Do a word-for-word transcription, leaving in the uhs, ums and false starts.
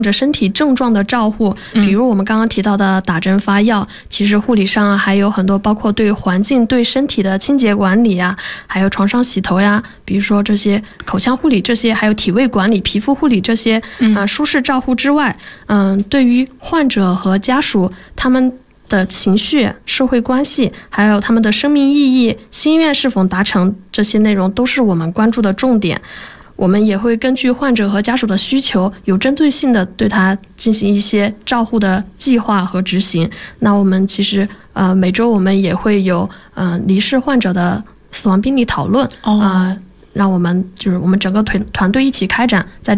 者身体症状的照护，比如我们刚刚提到的打针发药，其实护理上还有很多包括对环境对身体的清洁管理呀，还有床上洗头呀，比如说这些口腔护理，这些还有体位管理、皮肤护理这些呃舒适照护之外，嗯，对于患者和家属他们的情绪、社会关系，还有他们的生命意义、心愿是否达成，这些内容都是我们关注的重点。我们也会根据患者和家属的需求，有针对性的对他进行一些照护的计划和执行。那我们其实呃每周我们也会有呃离世患者的死亡病例讨论啊、呃，让我们就是我们整个团团队一起开展，在